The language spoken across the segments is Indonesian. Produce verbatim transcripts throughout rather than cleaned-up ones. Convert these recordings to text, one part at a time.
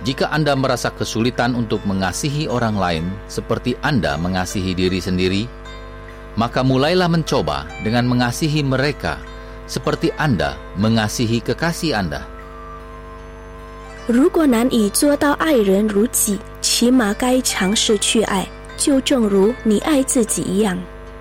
Jika Anda merasa kesulitan untuk mengasihi orang lain seperti Anda mengasihi diri sendiri, maka mulailah mencoba dengan mengasihi mereka seperti Anda mengasihi kekasih Anda. 如果难以做到爱人如己，起码该尝试去爱，就正如你爱自己一样。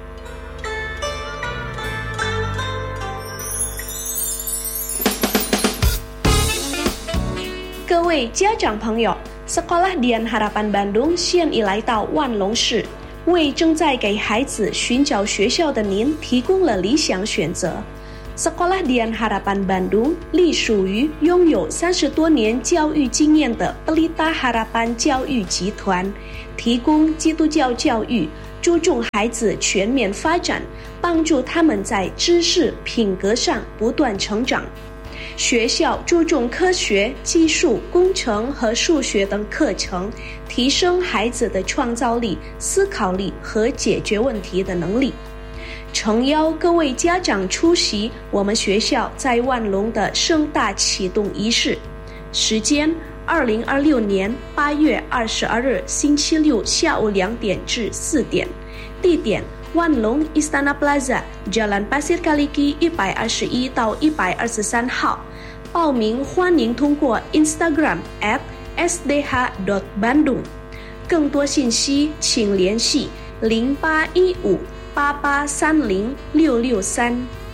各位家长朋友， Sekolah Dian Harapan Bandung 现已来到万隆市，为正在给孩子寻找学校的您提供了理想选择。 Sekolah Dian Harapan Bandung 隶属于拥有三十多年教育经验的 Pelita Harapan 教育集团，提供基督教教育，注重孩子全面发展，帮助他们在知识、品格上不断成长。 学校注重科学、技术、工程和数学等课程，提升孩子的创造力、思考力和解决问题的能力。 诚邀各位家长出席我们学校在万隆的盛大启动仪式，时间二零二六年八月二十二日星期六下午两点至四点，地点万隆 Istana Plaza Jalan Pasir Kaliki 一百二十一到一百二十三号，报名欢迎通过 Instagram at s d h dot bandung， 更多信息请联系零八一五 八八三零六六三。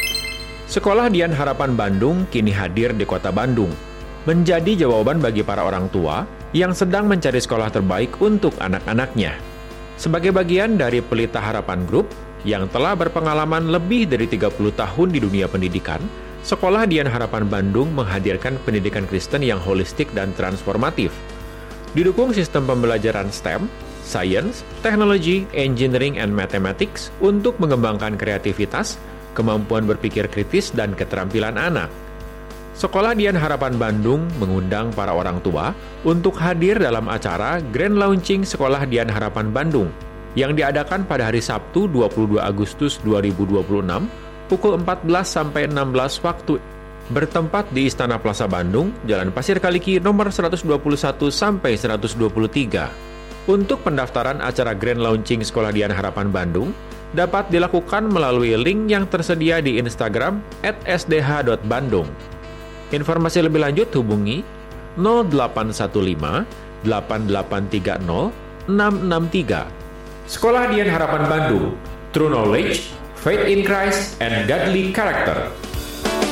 Sekolah Dian Harapan Bandung kini hadir di kota Bandung, menjadi jawaban bagi para orang tua yang sedang mencari sekolah terbaik untuk anak-anaknya. Sebagai bagian dari Pelita Harapan Group yang telah berpengalaman lebih dari tiga puluh tahun di dunia pendidikan, Sekolah Dian Harapan Bandung menghadirkan pendidikan Kristen yang holistik dan transformatif. Didukung sistem pembelajaran S T E M, Science, Technology, Engineering, and Mathematics untuk mengembangkan kreativitas, kemampuan berpikir kritis, dan keterampilan anak. Sekolah Dian Harapan Bandung mengundang para orang tua untuk hadir dalam acara Grand Launching Sekolah Dian Harapan Bandung yang diadakan pada hari Sabtu dua puluh dua Agustus dua ribu dua puluh enam pukul empat belas sampai enam belas waktu, bertempat di Istana Plaza Bandung, Jalan Pasir Kaliki nomor seratus dua puluh satu sampai seratus dua puluh tiga. Untuk pendaftaran acara Grand Launching Sekolah Dian Harapan Bandung dapat dilakukan melalui link yang tersedia di Instagram at s d h dot bandung. Informasi lebih lanjut hubungi nol delapan satu lima delapan delapan tiga nol enam enam tiga. Sekolah Dian Harapan Bandung, True Knowledge, Faith in Christ, and Godly Character.